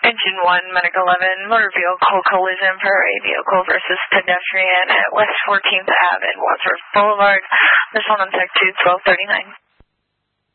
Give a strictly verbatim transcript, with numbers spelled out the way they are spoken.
Engine one, Medic eleven, motor vehicle collision for a vehicle versus pedestrian at West fourteenth Avenue and Wadsworth Boulevard. This one on Tech two, twelve thirty-nine.